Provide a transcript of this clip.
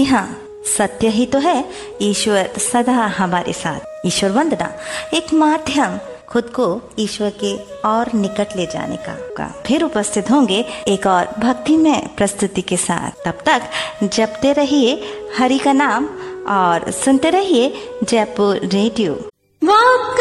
जी हाँ, सत्य ही तो है ईश्वर सदा हमारे साथ। ईश्वर वंदना एक माध्यम खुद को ईश्वर के और निकट ले जाने का। फिर उपस्थित होंगे एक और भक्तिमय प्रस्तुति के साथ। तब तक जपते रहिए हरि का नाम और सुनते रहिए जयपुर रेडियो।